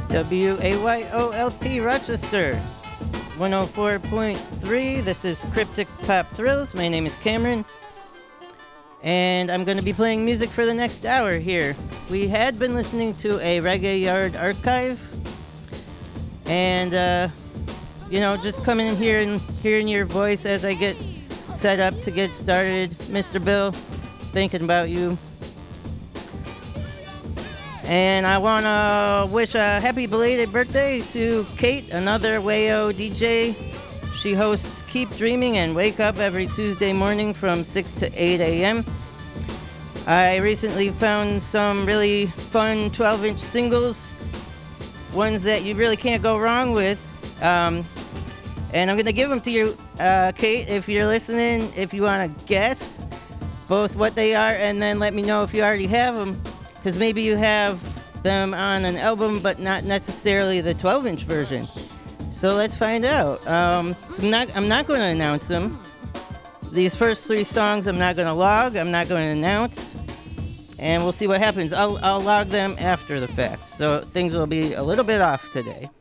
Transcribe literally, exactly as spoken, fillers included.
W A Y O L P Rochester, one oh four point three. This is Cryptic Pop Thrills. My name is Cameron, and I'm going to be playing music for the next hour here. We had been listening to a Reggae Yard archive, and, uh, you know, just coming in here and hearing your voice as I get set up to get started. Mister Bill, thinking about you. And I want to wish a happy belated birthday to Kate, another Wayo D J. She hosts Keep Dreaming and Wake Up every Tuesday morning from six to eight a.m. I recently found some really fun twelve-inch singles, ones that you really can't go wrong with. Um, and I'm going to give them to you, uh, Kate, if you're listening, if you want to guess both what they are, and then let me know if you already have them. Because maybe you have them on an album, but not necessarily the twelve-inch version. So let's find out. Um, so I'm not, I'm not going to announce them. These first three songs I'm not going to log. I'm not going to announce. And we'll see what happens. I'll, I'll log them after the fact. So things will be a little bit off today.